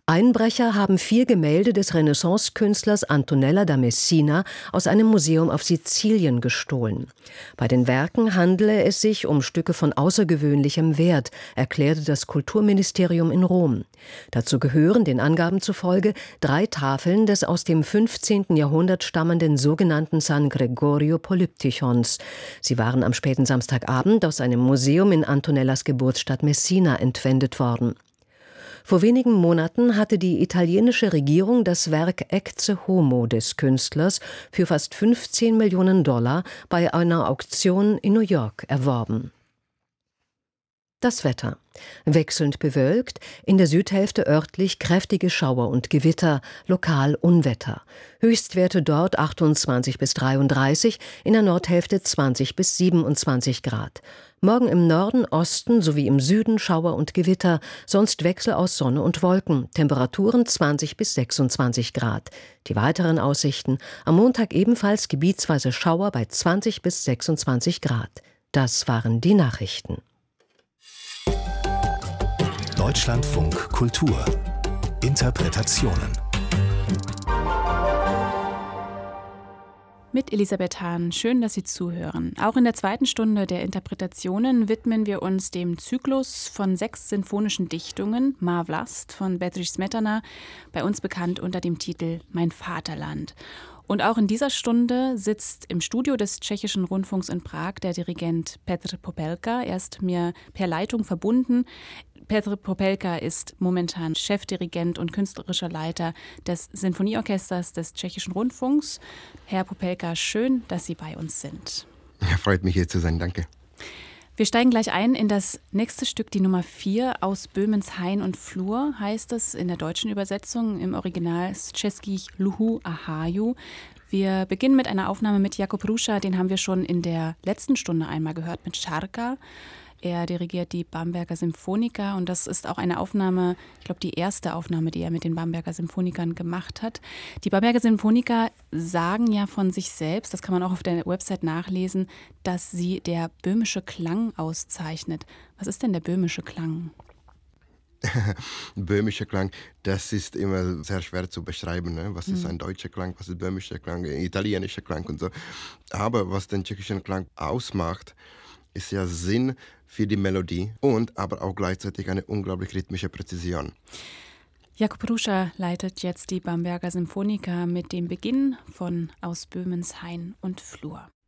Einbrecher haben 4 Gemälde des Renaissance-Künstlers Antonella da Messina aus einem Museum auf Sizilien gestohlen. Bei den Werken handele es sich um Stücke von außergewöhnlichem Wert, erklärte das Kulturministerium in Rom. Dazu gehören den Angaben zufolge 3 Tafeln des aus dem 15. Jahrhundert stammenden sogenannten San Gregorio Polyptychons. Sie waren am späten Samstagabend aus einem Museum in Antonellas Geburtsstadt Messina entwendet worden. Vor wenigen Monaten hatte die italienische Regierung das Werk Ecce Homo des Künstlers für fast $15 Millionen bei einer Auktion in New York erworben. Das Wetter. Wechselnd bewölkt, in der Südhälfte örtlich kräftige Schauer und Gewitter, lokal Unwetter. Höchstwerte dort 28 bis 33, in der Nordhälfte 20 bis 27 Grad. Morgen im Norden, Osten sowie im Süden Schauer und Gewitter, sonst Wechsel aus Sonne und Wolken, Temperaturen 20 bis 26 Grad. Die weiteren Aussichten: am Montag ebenfalls gebietsweise Schauer bei 20 bis 26 Grad. Das waren die Nachrichten. Deutschlandfunk Kultur. Interpretationen. Mit Elisabeth Hahn, schön, dass Sie zuhören. Auch in der zweiten Stunde der Interpretationen widmen wir uns dem Zyklus von 6 sinfonischen Dichtungen, Má vlast von Bedřich Smetana, bei uns bekannt unter dem Titel Mein Vaterland. Und auch in dieser Stunde sitzt im Studio des Tschechischen Rundfunks in Prag der Dirigent Petr Popelka. Er ist mir per Leitung verbunden. Petr Popelka ist momentan Chefdirigent und künstlerischer Leiter des Sinfonieorchesters des Tschechischen Rundfunks. Herr Popelka, schön, dass Sie bei uns sind. Ja, freut mich, hier zu sein. Danke. Wir steigen gleich ein in das nächste Stück, die Nummer 4, aus Böhmens Hain und Flur, heißt es in der deutschen Übersetzung. Im Original z českých luhů a hájů. Wir beginnen mit einer Aufnahme mit Jakub Hruša, den haben wir schon in der letzten Stunde einmal gehört, mit Šárka. Er dirigiert die Bamberger Symphoniker und das ist auch eine Aufnahme, ich glaube die erste Aufnahme, die er mit den Bamberger Symphonikern gemacht hat. Die Bamberger Symphoniker sagen ja von sich selbst, das kann man auch auf der Website nachlesen, dass sie der böhmische Klang auszeichnet. Was ist denn der böhmische Klang? Böhmischer Klang, das ist immer sehr schwer zu beschreiben. Ne? Was ist ein deutscher Klang, was ist böhmischer Klang, italienischer Klang und so. Aber was den tschechischen Klang ausmacht, ist ja Sinn für die Melodie und aber auch gleichzeitig eine unglaublich rhythmische Präzision. Jakub Hruša leitet jetzt die Bamberger Symphoniker mit dem Beginn von Aus Böhmens Hain und Flur.